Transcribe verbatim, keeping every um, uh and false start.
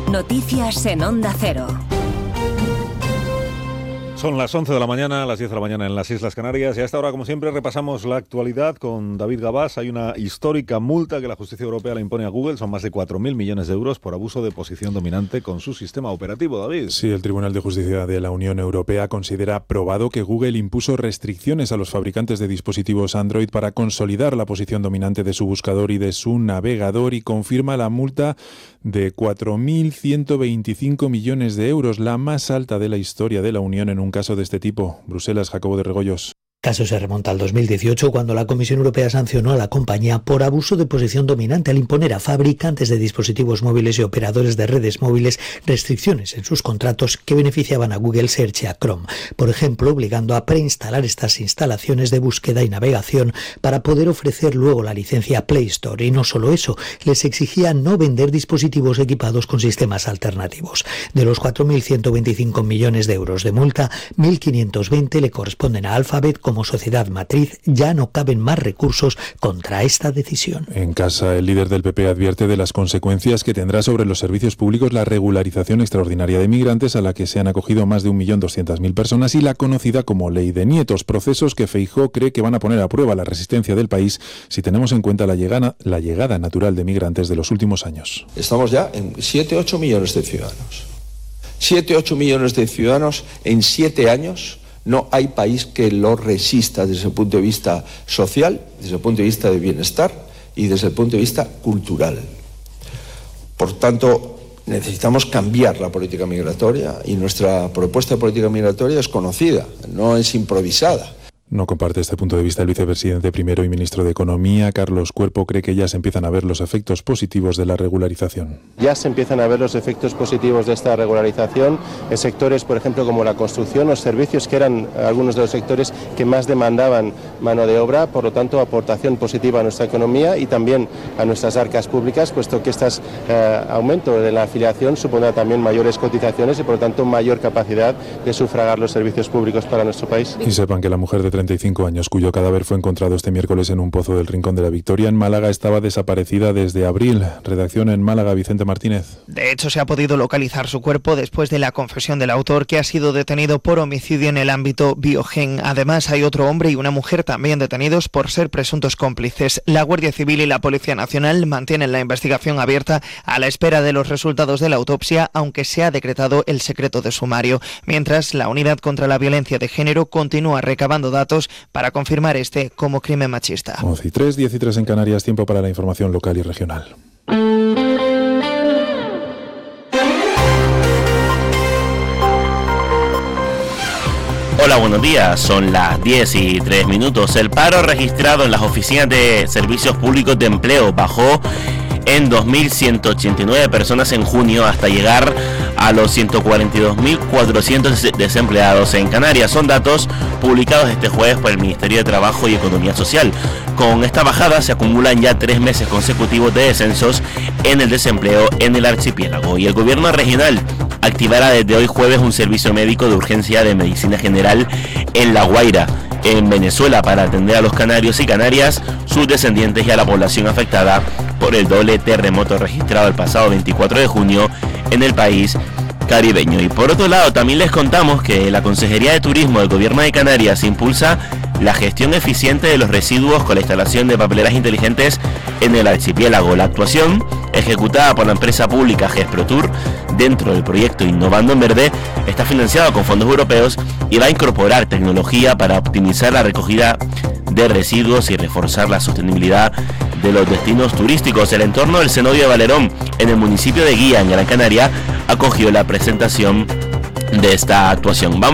Noticias en Onda Cero. Son las once de la mañana, las diez de la mañana en las Islas Canarias, y a esta hora, como siempre, repasamos la actualidad con David Gabás. Hay una histórica multa que la justicia europea le impone a Google, son más de cuatro mil millones de euros por abuso de posición dominante con su sistema operativo, David. Sí, el Tribunal de Justicia de la Unión Europea considera probado que Google impuso restricciones a los fabricantes de dispositivos Android para consolidar la posición dominante de su buscador y de su navegador, y confirma la multa de cuatro mil ciento veinticinco millones de euros, la más alta de la historia de la Unión en un caso de este tipo. Bruselas, Jacobo de Regoyos. El caso se remonta al dos mil dieciocho, cuando la Comisión Europea sancionó a la compañía por abuso de posición dominante al imponer a fabricantes de dispositivos móviles y operadores de redes móviles restricciones en sus contratos que beneficiaban a Google Search y a Chrome. Por ejemplo, obligando a preinstalar estas instalaciones de búsqueda y navegación para poder ofrecer luego la licencia Play Store. Y no solo eso, les exigía no vender dispositivos equipados con sistemas alternativos. De los cuatro mil ciento veinticinco millones de euros de multa, mil quinientos veinte le corresponden a Alphabet. Como sociedad matriz, ya no caben más recursos contra esta decisión. En casa, el líder del P P advierte de las consecuencias que tendrá sobre los servicios públicos la regularización extraordinaria de migrantes, a la que se han acogido más de un millón doscientas mil personas, y la conocida como Ley de Nietos, procesos que Feijóo cree que van a poner a prueba la resistencia del país si tenemos en cuenta la llegada, la llegada natural de migrantes de los últimos años. Estamos ya en siete ocho millones de ciudadanos. siete ocho millones de ciudadanos en siete años. No hay país que lo resista desde el punto de vista social, desde el punto de vista de bienestar y desde el punto de vista cultural. Por tanto, necesitamos cambiar la política migratoria, y nuestra propuesta de política migratoria es conocida, no es improvisada. No comparte este punto de vista el vicepresidente primero y ministro de Economía, Carlos Cuerpo. Cree que ya se empiezan a ver los efectos positivos de la regularización. Ya se empiezan a ver los efectos positivos de esta regularización en sectores, por ejemplo, como la construcción, los servicios, que eran algunos de los sectores que más demandaban mano de obra. Por lo tanto, aportación positiva a nuestra economía y también a nuestras arcas públicas, puesto que este eh, aumento de la afiliación supondrá también mayores cotizaciones y, por lo tanto, mayor capacidad de sufragar los servicios públicos para nuestro país. Y sepan que la mujer de treinta y cinco años, cuyo cadáver fue encontrado este miércoles en un pozo del Rincón de la Victoria, en Málaga, estaba desaparecida desde abril. Redacción en Málaga, Vicente Martínez. De hecho, se ha podido localizar su cuerpo después de la confesión del autor, que ha sido detenido por homicidio en el ámbito Biogen. Además, hay otro hombre y una mujer también detenidos por ser presuntos cómplices. La Guardia Civil y la Policía Nacional mantienen la investigación abierta a la espera de los resultados de la autopsia, aunque se ha decretado el secreto de sumario. Mientras, la Unidad contra la Violencia de Género continúa recabando datos para confirmar este como crimen machista. once y tres, diez y tres en Canarias, tiempo para la información local y regional. Hola, buenos días. Son las diez y tres minutos. El paro registrado en las oficinas de servicios públicos de empleo bajó en dos mil ciento ochenta y nueve personas en junio, hasta llegar a los ciento cuarenta y dos mil cuatrocientos desempleados en Canarias. Son datos publicados este jueves por el Ministerio de Trabajo y Economía Social. Con esta bajada se acumulan ya tres meses consecutivos de descensos en el desempleo en el archipiélago, y el gobierno regional activará desde hoy jueves un servicio médico de urgencia de medicina general en La Guaira, en Venezuela, para atender a los canarios y canarias, sus descendientes y a la población afectada por el doble terremoto registrado el pasado veinticuatro de junio en el país caribeño. Y por otro lado, también les contamos que la Consejería de Turismo del Gobierno de Canarias impulsa la gestión eficiente de los residuos con la instalación de papeleras inteligentes en el archipiélago. La actuación, ejecutada por la empresa pública Gesprotur dentro del proyecto Innovando en Verde, está financiada con fondos europeos y va a incorporar tecnología para optimizar la recogida de residuos y reforzar la sostenibilidad de los destinos turísticos. El entorno del cenodio de Valerón, en el municipio de Guía, en Gran Canaria, acogió la presentación de esta actuación. Vamos